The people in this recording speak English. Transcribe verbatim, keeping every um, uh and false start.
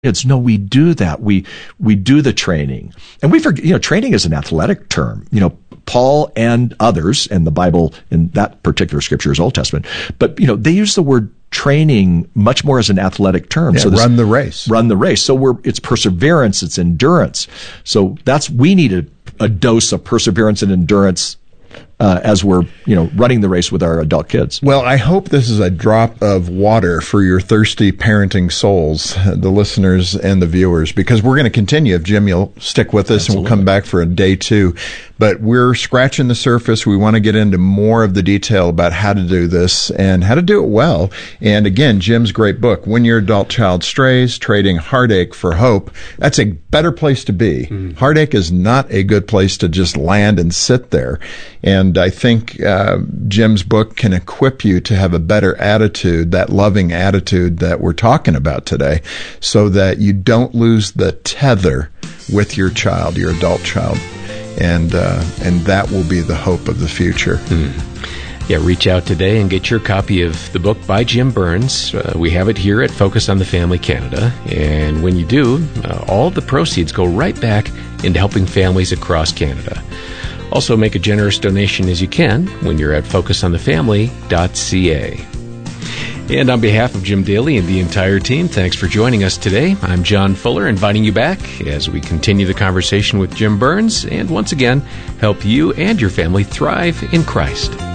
kids. No, we do that. We, we do the training. And we forget, you know, training is an athletic term. You know, Paul and others, and the Bible in that particular scripture is Old Testament, but, you know, they use the word training much more as an athletic term. Yeah, so this, run the race. Run the race. So we're, it's perseverance, it's endurance. So that's, we need a, a dose of perseverance and endurance Uh, as we're, you know, running the race with our adult kids. Well, I hope this is a drop of water for your thirsty parenting souls, the listeners and the viewers, because we're going to continue. If Jim, you'll stick with us, Absolutely. And we'll come back for a day two. But we're scratching the surface. We want to get into more of the detail about how to do this and how to do it well. And again, Jim's great book, When Your Adult Child Strays, Trading Heartache for Hope. That's a better place to be. Mm. Heartache is not a good place to just land and sit there. And I think uh, Jim's book can equip you to have a better attitude, that loving attitude that we're talking about today, so that you don't lose the tether with your child, your adult child. And uh, and that will be the hope of the future. Hmm. Yeah, reach out today and get your copy of the book by Jim Burns. Uh, we have it here at Focus on the Family Canada. And when you do, uh, all the proceeds go right back into helping families across Canada. Also, make a generous donation as you can when you're at focus on the family dot c a. And on behalf of Jim Daly and the entire team, thanks for joining us today. I'm John Fuller, inviting you back as we continue the conversation with Jim Burns and once again help you and your family thrive in Christ.